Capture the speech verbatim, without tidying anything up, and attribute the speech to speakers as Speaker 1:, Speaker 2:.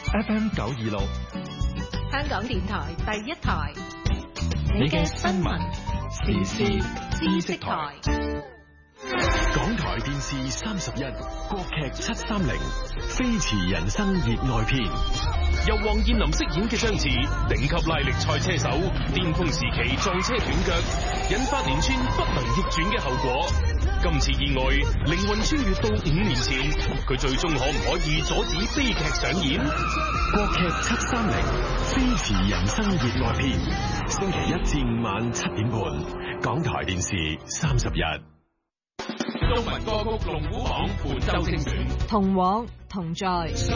Speaker 1: F M 九二六，
Speaker 2: 香港電台第一台，
Speaker 1: 你嘅新聞時事知識台。
Speaker 3: 港台電視三十一，國劇七三零，飛馳人生熱愛篇。
Speaker 4: 由黃燕琳飾演嘅張弛，頂級拉力賽車手，巔峰時期撞車斷腳，引發連串不能逆轉嘅後果。今次意外，靈魂穿越到五年前，佢最終可唔可以阻止悲劇上演？
Speaker 3: 國劇七三零，飛馳人生熱愛篇，星期一至五晚七點半，港台電視三十一。
Speaker 4: 中文歌曲龍虎榜本周精選，
Speaker 2: 同往同在。